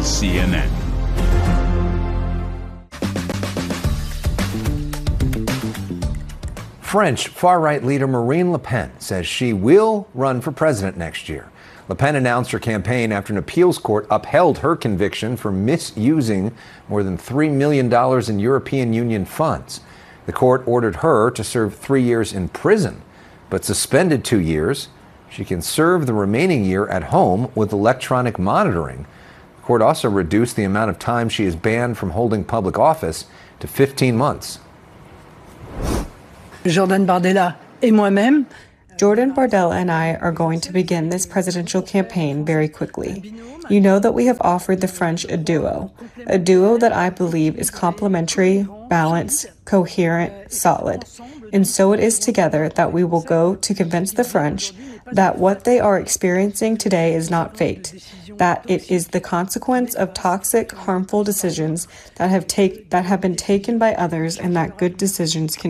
is CNN. French far-right leader Marine Le Pen says she will run for president next year. Le Pen announced her campaign after an appeals court upheld her conviction for misusing more than $3 million in European Union funds. The court ordered her to serve 3 years in prison, but suspended 2 years. She can serve the remaining year at home with electronic monitoring. The court also reduced the amount of time she is banned from holding public office to 15 months. Jordan Bardella et moi-même. Jordan Bardella and I are going to begin this presidential campaign very quickly. You know that we have offered the French a duo that I believe is complementary, balanced, coherent, solid. And so it is together that we will go to convince the French that what they are experiencing today is not fate, that it is the consequence of toxic, harmful decisions that have been taken by others, and that good decisions can